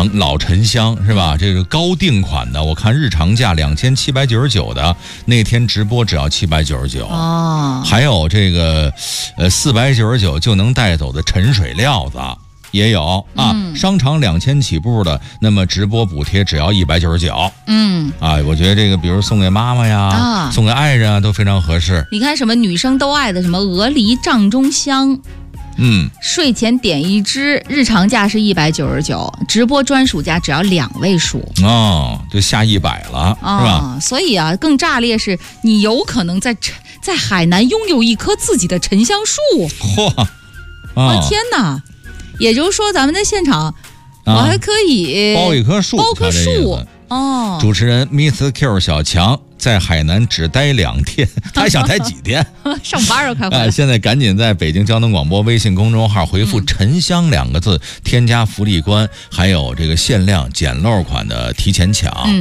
老沉香是吧？这个高定款的，我看日常价2799的，那天直播只要799 哦。 还有这个499就能带走的沉水料子也有啊，商场2000起步的，那么直播补贴只要199。我觉得这个比如送给妈妈呀，送给爱人啊都非常合适。 你看什么女生都爱的什么鹅梨帐中香。睡前点一支，日常价是199，直播专属价只要2位数就下100了，是吧？ 所以啊，更炸裂是你有可能在海南拥有一棵自己的沉香树。我天哪！也就是说，咱们在现场，我还可以包一棵树，主持人 Mr. Q 小强在海南只待2天，他还想待几天？ 上班要开会。 现在赶紧在北京交通广播微信公众号回复“沉香”2个字，添加福利关，还有这个限量捡漏款的提前抢。